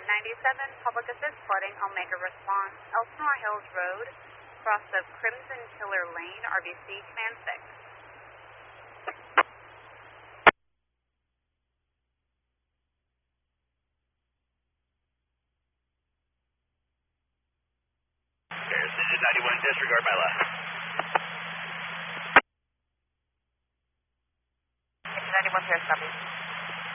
97, Public Assist Flooding, Omega Response, Elsinore Hills Road, cross of Crimson Pillar Lane, RBC Command 6. This is 91, disregard my left. 91, Paris, copy.